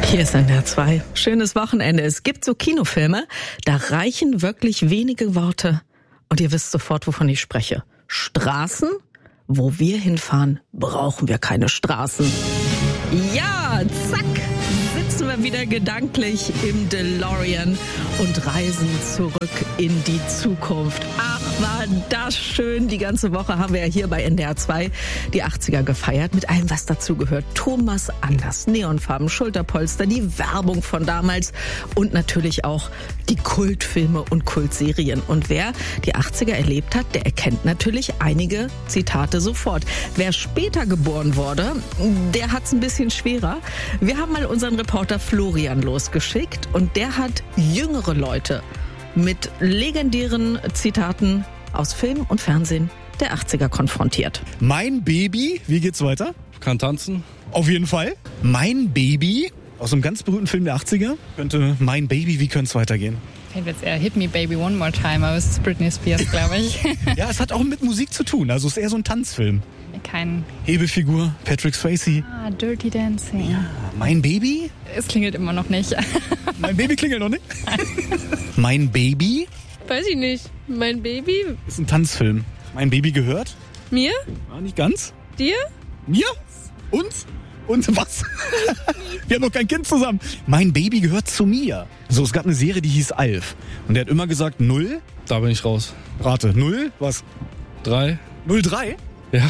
Hier ist NDR 2. Schönes Wochenende. Es gibt so Kinofilme, da reichen wirklich wenige Worte. Und ihr wisst sofort, wovon ich spreche. Straßen? Wo wir hinfahren, brauchen wir keine Straßen. Ja, zack, sitzen wir wieder gedanklich im DeLorean und reisen zurück in die Zukunft. Ach, war das schön. Die ganze Woche haben wir ja hier bei NDR 2 die 80er gefeiert, mit allem, was dazu gehört. Thomas Anders, Neonfarben, Schulterpolster, die Werbung von damals und natürlich auch die Kultfilme und Kultserien. Und wer die 80er erlebt hat, der erkennt natürlich einige Zitate sofort. Wer später geboren wurde, der hat's ein bisschen schwerer. Wir haben mal unseren Reporter Florian losgeschickt und der hat jüngere Leute mit legendären Zitaten aus Film und Fernsehen der 80er konfrontiert. Mein Baby, wie geht's weiter? Kann tanzen. Auf jeden Fall. Mein Baby, aus einem ganz berühmten Film der 80er, könnte Mein Baby, wie könnte es weitergehen? Ich hätte jetzt eher Hit Me Baby One More Time, aber es ist Britney Spears, glaube ich. Ja, es hat auch mit Musik zu tun, also es ist eher so ein Tanzfilm. Kein... Hebefigur, Patrick Swayze. Ah, Dirty Dancing. Ja, Mein Baby? Es klingelt immer noch nicht. Mein Baby klingelt noch nicht? Mein Baby? Weiß ich nicht. Mein Baby? Ist ein Tanzfilm. Mein Baby gehört? Mir? Ja, nicht ganz. Dir? Mir? Uns? Und was? Wir haben noch kein Kind zusammen. Mein Baby gehört zu mir. So, es gab eine Serie, die hieß Alf. Und der hat immer gesagt, 0. Da bin ich raus. Rate, 0, was? 3. 0-3? Ja.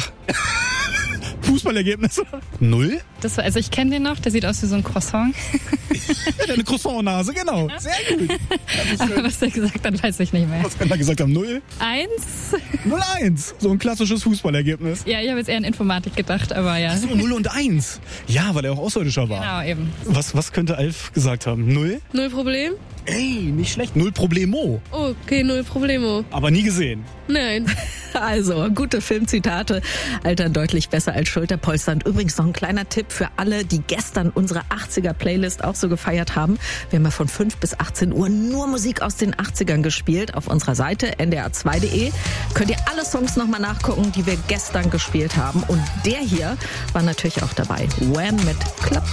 Fußballergebnis? 0? Das war, also ich kenne den noch, der sieht aus wie so ein Croissant. Ja, der eine Croissant-Nase, genau. Sehr gut. Aber was der gesagt hat, weiß ich nicht mehr. Was kann er gesagt haben? 0? 1? 0-1. So ein klassisches Fußballergebnis. Ja, ich habe jetzt eher an Informatik gedacht, aber ja. So, 0 und 1. Ja, weil er auch Außerirdischer war. Genau, eben. Was könnte Alf gesagt haben? 0? Null Problem? Ey, nicht schlecht. 0 Problemo. Okay, null Problemo. Aber nie gesehen. Nein. Also, gute Filmzitate altern deutlich besser als Schulterpolster. Und übrigens noch ein kleiner Tipp für alle, die gestern unsere 80er-Playlist auch so gefeiert haben. Wir haben ja von 5 bis 18 Uhr nur Musik aus den 80ern gespielt. Auf unserer Seite ndr2.de könnt ihr alle Songs nochmal nachgucken, die wir gestern gespielt haben. Und der hier war natürlich auch dabei. Wham mit Club